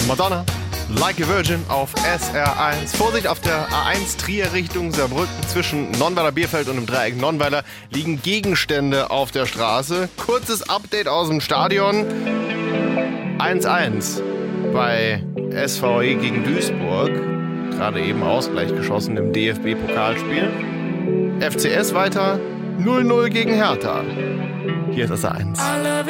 Madonna, Like a Virgin auf SR1. Vorsicht, auf der A1 Trier Richtung Saarbrücken zwischen Nonnweiler-Bierfeld und dem Dreieck Nonnweiler liegen Gegenstände auf der Straße. Kurzes Update aus dem Stadion. 1-1 bei SVE gegen Duisburg. Gerade eben Ausgleich geschossen im DFB-Pokalspiel. FCS weiter 0-0 gegen Hertha. Hier ist SR1.